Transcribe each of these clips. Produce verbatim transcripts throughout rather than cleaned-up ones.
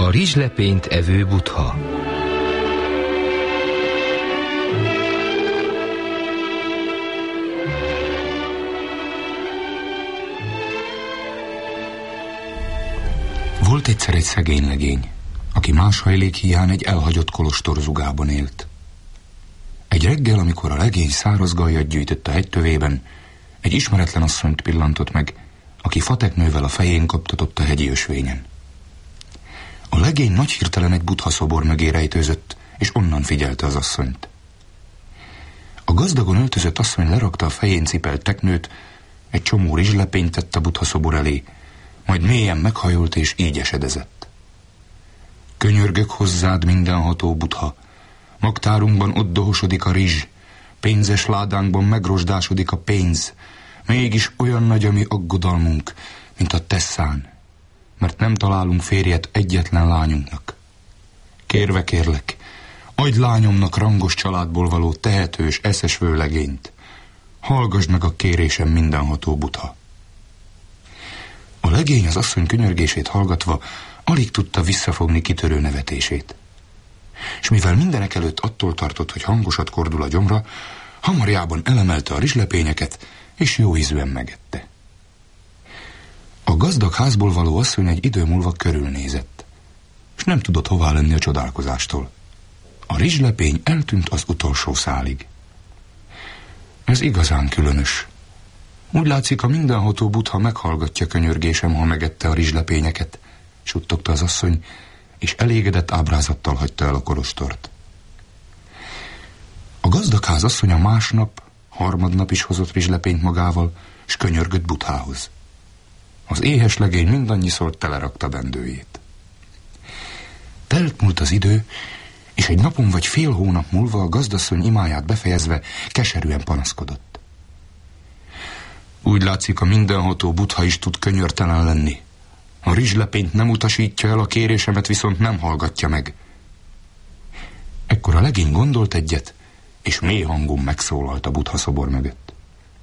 A rizslepényt evő Buddha. Volt egyszer egy szegény legény, aki más hajlék hiány egy elhagyott kolostor zugában élt. Egy reggel, amikor a legény száraz gajat gyűjtött a hegytövében, egy ismeretlen asszonyt pillantott meg, aki fateknővel a fején kaptatott a hegyi ösvényen. A legény nagy hirtelen egy Buddha szobor mögé rejtőzött, és onnan figyelte az asszonyt. A gazdagon öltözött asszony lerakta a fején cipelt teknőt, egy csomó rizslepényt tett a Buddha szobor elé, majd mélyen meghajolt és így esedezett. Könyörgök hozzád, mindenható Buddha, magtárunkban ott dohosodik a rizs, pénzes ládánkban megrosdásodik a pénz, mégis olyan nagy a mi aggodalmunk, mint a tesszán, mert nem találunk férjet egyetlen lányunknak. Kérve kérlek, adj lányomnak rangos családból való tehetős, eszes vőlegényt. Hallgasd meg a kérésem, mindenható Buddha. A legény az asszony könyörgését hallgatva alig tudta visszafogni kitörő nevetését. És mivel mindenek előtt attól tartott, hogy hangosat kordul a gyomra, hamarjában elemelte a rizslepényeket, és jó ízűen megette. A gazdag házból való asszony egy idő múlva körülnézett, és nem tudott hová lenni a csodálkozástól. A rizslepény eltűnt az utolsó szálig. Ez igazán különös. Úgy látszik, a mindenható Buddha meghallgatja könyörgésem, ha megette a rizslepényeket, suttogta az asszony, és elégedett ábrázattal hagyta el a kolostort. A gazdagház asszonya másnap, harmadnap is hozott rizslepényt magával, s könyörgött Buddhához. Az éhes legény mindannyiszor telerakta bendőjét. Telt múlt az idő, és egy napon vagy fél hónap múlva a gazdasszony imáját befejezve keserűen panaszkodott. Úgy látszik, a mindenható Buddha is tud könyörtelen lenni. A rizslepényt nem utasítja el, a kérésemet viszont nem hallgatja meg. Ekkor a legény gondolt egyet, és mély hangon megszólalt a Buddha szobor mögött.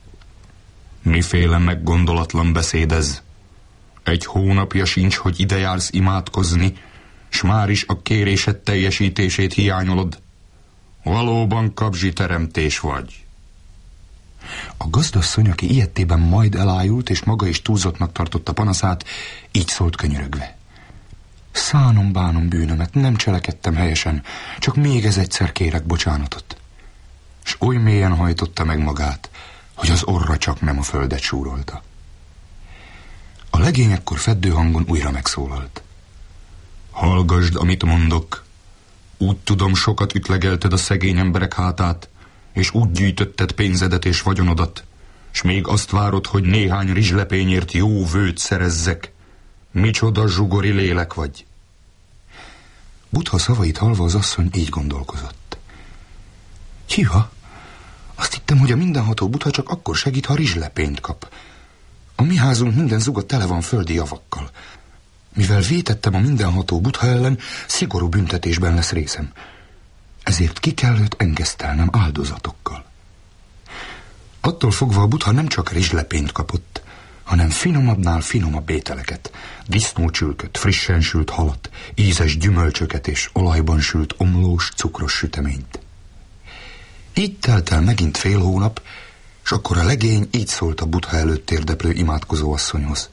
Miféle meggondolatlan beszéd ez? Egy hónapja sincs, hogy ide jársz imádkozni, s már is a kérésed teljesítését hiányolod. Valóban kabzsi teremtés vagy. A gazdasszony, aki ilyettében majd elájult, és maga is túlzottnak tartotta panaszát, így szólt könyörögve. Szánom, bánom bűnömet, nem cselekedtem helyesen, csak még ez egyszer kérek bocsánatot. S oly mélyen hajtotta meg magát, hogy az orra csak nem a földet súrolta. A legény ekkor feddő hangon újra megszólalt. Hallgasd, amit mondok. Úgy tudom, sokat ütlegelted a szegény emberek hátát, és úgy gyűjtötted pénzedet és vagyonodat, s még azt várod, hogy néhány rizslepényért jó vőt szerezzek. Micsoda zsugori lélek vagy. Buddha szavait hallva az asszony így gondolkozott. Hűha, azt hittem, hogy a mindenható Buddha csak akkor segít, ha rizslepényt kap. A mi házunk minden zuga tele van földi javakkal. Mivel vétettem a mindenható Buddha ellen, szigorú büntetésben lesz részem. Ezért ki kell őt engesztelnem áldozatokkal. Attól fogva a Buddha nem csak rizslepényt kapott, hanem finomabbnál finomabb ételeket, disznócsülköt, frissen sült halat, ízes gyümölcsöket és olajban sült omlós, cukros süteményt. Így telt el megint fél hónap, s akkor a legény így szólt a Buddha előtt térdeplő imádkozó asszonyhoz.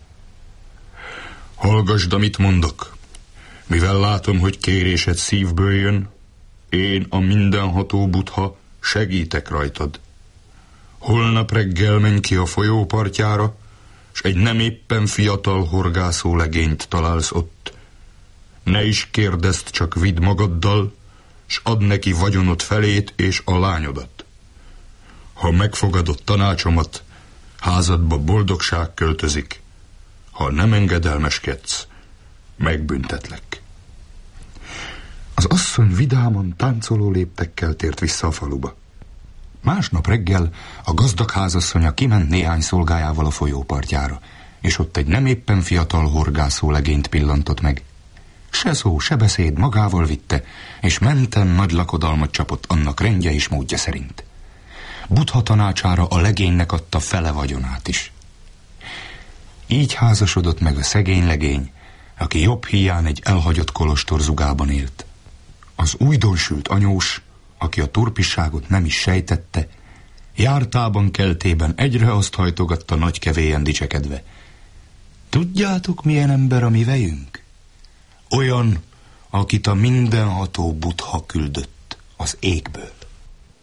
Hallgasd, amit mondok. Mivel látom, hogy kérésed szívből jön, én, a mindenható Buddha, segítek rajtad. Holnap reggel menj ki a folyó partjára, s egy nem éppen fiatal horgászó legényt találsz ott. Ne is kérdezd, csak vidd magaddal, s add neki vagyonod felét és a lányodat. Ha megfogadod tanácsomat, házadba boldogság költözik. Ha nem engedelmeskedsz, megbüntetlek. Az asszony vidáman, táncoló léptekkel tért vissza a faluba. Másnap reggel a gazdag házasszonya kiment néhány szolgájával a folyópartjára, és ott egy nem éppen fiatal horgászó legényt pillantott meg. Se szó, se beszéd magával vitte, és menten nagy lakodalmat csapott annak rendje és módja szerint. Buddha tanácsára a legénynek adta fele vagyonát is. Így házasodott meg a szegény legény aki jobb híján egy elhagyott kolostor zugában élt. Az újdonsült anyós, aki a turpiságot nem is sejtette, jártában keltében egyre azt hajtogatta nagy kevélyen dicsekedve. Tudjátok, milyen ember a mi vejünk? Olyan, akit a mindenható Buddha küldött az égből.